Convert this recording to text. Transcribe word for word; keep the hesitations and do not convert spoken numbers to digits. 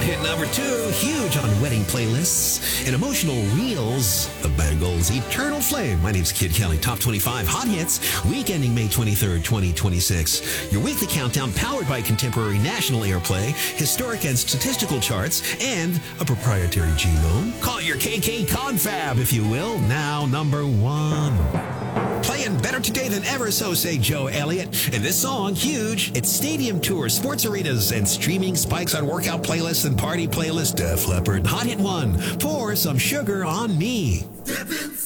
Hit number two, huge on wedding playlists and emotional reels. The Bangles' Eternal Flame. My name's Kid Kelly. Top twenty-five Hot Hits, week ending May twenty-third, twenty twenty-six. Your weekly countdown powered by contemporary national airplay, historic and statistical charts, and a proprietary genome. Call it your K K Confab, if you will. Now, number one. Playing better today than ever, so say Joe Elliott. And this song, huge. It's stadium tours, sports arenas, and streaming spikes on workout playlists and party playlists. Def Leppard, Hot Hit one. Pour some sugar on me.